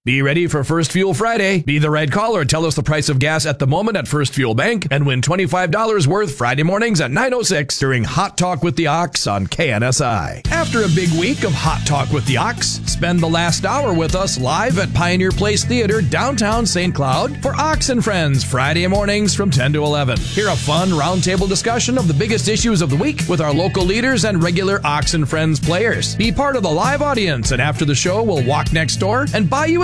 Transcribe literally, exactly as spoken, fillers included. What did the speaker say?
Be ready for First Fuel Friday. Be the right caller. Tell us the price of gas at the moment at First Fuel Bank and win twenty-five dollars worth Friday mornings at nine oh six during Hot Talk with the Ox on K N S I. After a big week of Hot Talk with the Ox, spend the last hour with us live at Pioneer Place Theater, downtown Saint Cloud for Ox and Friends, Friday mornings from ten to eleven. Hear a fun roundtable discussion of the biggest issues of the week with our local leaders and regular Ox and Friends players. Be part of the live audience, and after the show, we'll walk next door and buy you a